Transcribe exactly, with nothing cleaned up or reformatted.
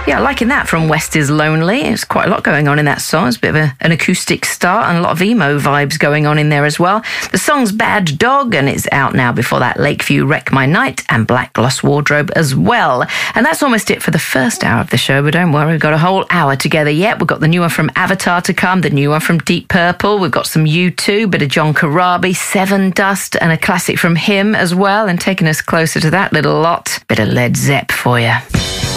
Yeah, liking that from West is Lonely. There's quite a lot going on in that song. It's a bit of a, an acoustic start and a lot of emo vibes going on in there as well. The song's Bad Dog, and it's out now. Before that, Lakeview Wreck My Night and Black Gloss Wardrobe as well. And that's almost it for the first hour of the show, but don't worry, we've got a whole hour together yet. We've got the new one from Avatar to come, the new one from Deep Purple. We've got some U two, bit of John Corabi, Seven Dust, and a classic from him as well. And taking us closer to that little lot, bit of Led Zepp for you.